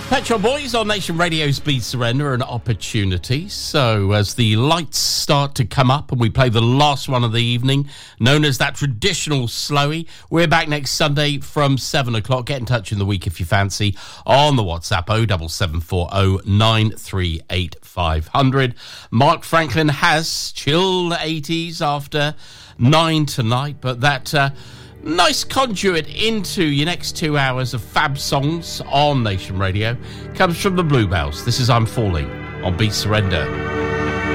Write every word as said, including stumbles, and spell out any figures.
Pet Shop Boys on Nation Radio's Beat Surrender, an opportunity. So as the lights start to come up and we play the last one of the evening, known as that traditional slowie, we're back next Sunday from seven o'clock. Get in touch in the week if you fancy on the WhatsApp oh seven seven four oh nine three eight five hundred. Mark Franklin has chilled eighties after nine tonight, but that... Uh, nice conduit into your next two hours of fab songs on Nation Radio comes from the Bluebells. This is I'm Falling on Beat Surrender.